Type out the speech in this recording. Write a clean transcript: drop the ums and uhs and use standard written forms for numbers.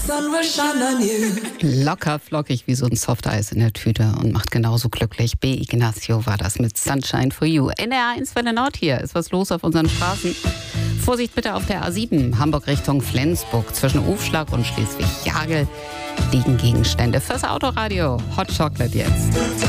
Locker flockig wie so ein Softeis in der Tüte und macht genauso glücklich. B. Ignacio war das mit Sunshine for You. NDR1 Welle Nord hier. Ist was los auf unseren Straßen? Vorsicht bitte auf der A7, Hamburg Richtung Flensburg. Zwischen Ufschlag und Schleswig-Jagel liegen Gegenstände. Fürs Autoradio Hot Chocolate jetzt.